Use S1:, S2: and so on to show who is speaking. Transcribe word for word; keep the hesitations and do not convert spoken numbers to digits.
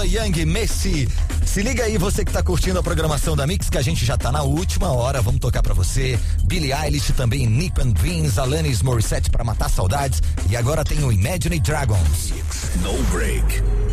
S1: Lola Young, Messi. Se liga aí, você que tá curtindo a programação da Mix, que a gente já tá na última hora, vamos tocar pra você. Billie Eilish também, Nip and Dreams, Alanis Morissette pra matar saudades. E agora tem o Imagine Dragons.
S2: No break.